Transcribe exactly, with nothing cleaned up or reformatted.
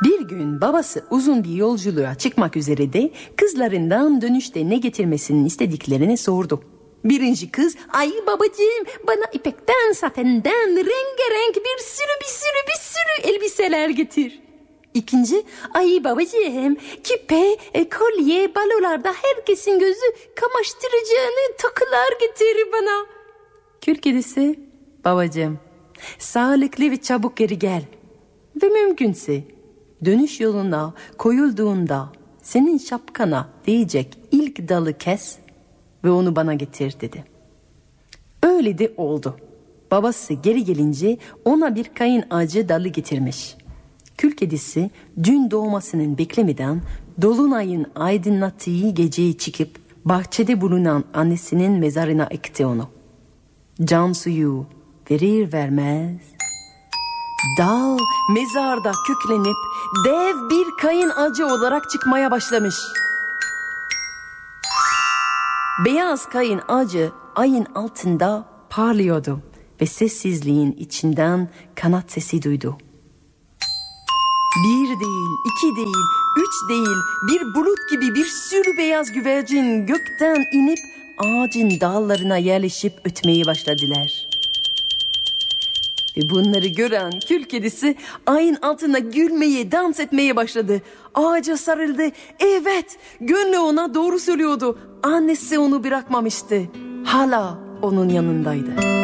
Bir gün babası uzun bir yolculuğa çıkmak üzere de kızlarından dönüşte ne getirmesini istediklerini sordu. Birinci kız, ay babacığım bana ipekten, satenden, rengarenk bir sürü bir sürü bir sürü elbiseler getir. İkinci, ay babacığım küpe, kolye, balolarda herkesin gözü kamaştıracağını takılar getir bana. Kül kedisi, babacığım sağlıklı ve çabuk geri gel. Ve mümkünse dönüş yoluna koyulduğunda senin şapkana değecek ilk dalı kes ve onu bana getir dedi. Öyle de oldu. Babası geri gelince ona bir kayın ağacı dalı getirmiş. Kül kedisi gün doğmasının beklemeden dolunayın aydınlattığı geceye çıkıp bahçede bulunan annesinin mezarına ekti onu. Can suyu verir vermez dal mezarda köklenip dev bir kayın ağacı olarak çıkmaya başlamış. Beyaz kayın ağacı ayın altında parlıyordu ve sessizliğin içinden kanat sesi duydu. Bir değil, iki değil, üç değil, bir bulut gibi bir sürü beyaz güvercin gökten inip ağacın dallarına yerleşip ötmeye başladılar. Ve bunları gören kül kedisi ayın altında gülmeye, dans etmeye başladı. Ağaca sarıldı. Evet, gönlü ona doğru söylüyordu. Annesi onu bırakmamıştı. Hala onun yanındaydı.